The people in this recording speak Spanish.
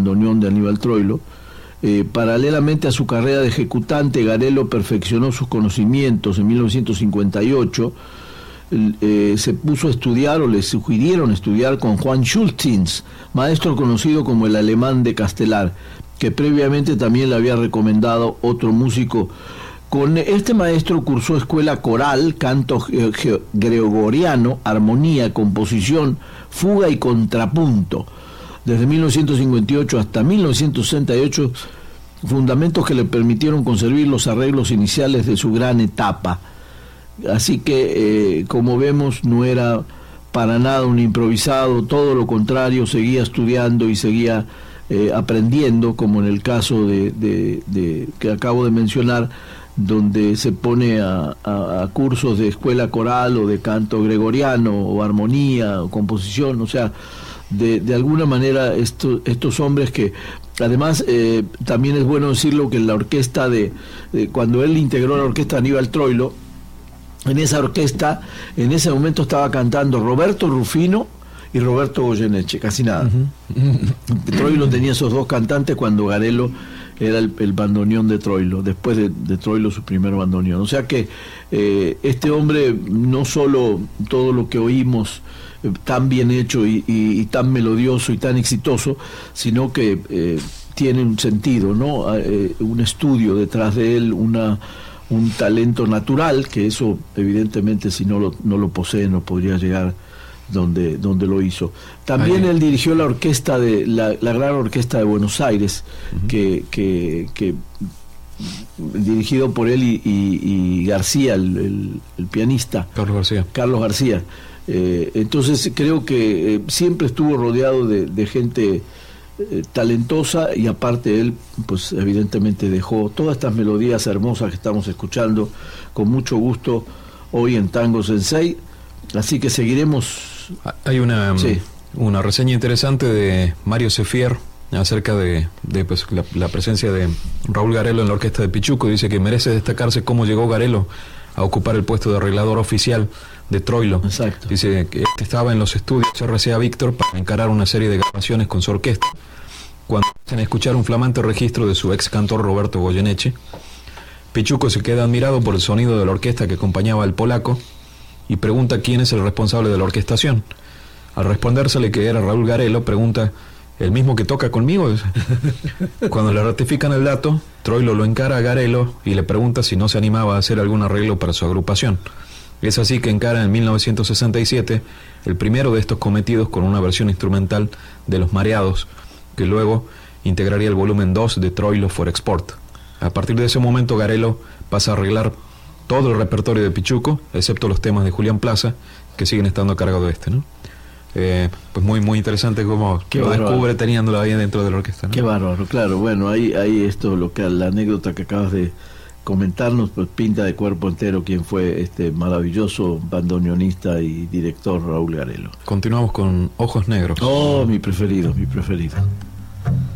bandoneón de Aníbal Troilo. Paralelamente a su carrera de ejecutante, Garelo perfeccionó sus conocimientos. En 1958 se puso a estudiar, o le sugirieron estudiar con Juan Schultins, maestro conocido como el alemán de Castelar, que previamente también le había recomendado otro músico. Con este maestro cursó escuela coral, canto gregoriano, armonía, composición, fuga y contrapunto. Desde 1958 hasta 1968, fundamentos que le permitieron conservar los arreglos iniciales de su gran etapa. Así que, como vemos, no era para nada un improvisado, todo lo contrario, seguía estudiando y seguía aprendiendo, como en el caso de que acabo de mencionar, donde se pone a cursos de escuela coral o de canto gregoriano o armonía o composición. O sea, de alguna manera estos hombres que además también es bueno decirlo, que en la orquesta cuando él integró la orquesta de Aníbal Troilo, en esa orquesta en ese momento estaba cantando Roberto Rufino y Roberto Goyeneche, casi nada. Troilo tenía esos dos cantantes cuando Garelo era el bandoneón de Troilo, después de Troilo su primer bandoneón. O sea que este hombre, no solo todo lo que oímos tan bien hecho y tan melodioso y tan exitoso, sino que tiene un sentido, ¿no? Un estudio detrás de él, un talento natural, que eso evidentemente si no lo posee no podría llegar donde lo hizo. También él dirigió la orquesta la gran orquesta de Buenos Aires, que dirigido por él y García, el pianista Carlos García. Entonces creo que siempre estuvo rodeado de gente talentosa, y aparte él pues evidentemente dejó todas estas melodías hermosas que estamos escuchando con mucho gusto hoy en Tango Sensei. Así que seguiremos. Hay una reseña interesante de Mario Sefier acerca de pues, la presencia de Raúl Garelo en la orquesta de Pichuco. Dice que merece destacarse cómo llegó Garelo a ocupar el puesto de arreglador oficial de Troilo. Exacto. Dice que estaba en los estudios RCA Víctor para encarar una serie de grabaciones con su orquesta, cuando hacen escuchar un flamante registro de su ex cantor Roberto Goyeneche. Pichuco se queda admirado por el sonido de la orquesta que acompañaba al polaco y pregunta quién es el responsable de la orquestación. Al respondérsele que era Raúl Garelo, pregunta: ¿el mismo que toca conmigo? Cuando le ratifican el dato, Troilo lo encara a Garelo y le pregunta si no se animaba a hacer algún arreglo para su agrupación. Es así que encara en 1967 el primero de estos cometidos con una versión instrumental de Los Mareados, que luego integraría el volumen 2 de Troilo for Export. A partir de ese momento, Garelo pasa a arreglar todo el repertorio de Pichuco, excepto los temas de Julián Plaza, que siguen estando a cargo de este, ¿no? Pues muy interesante cómo lo descubre teniéndolo ahí dentro de la orquesta, ¿no? Qué bárbaro, claro. Bueno, ahí esto, la anécdota que acabas de comentarnos, pues pinta de cuerpo entero quién fue este maravilloso bandoneonista y director Raúl Garelo. Continuamos con Ojos Negros. Oh, mi preferido.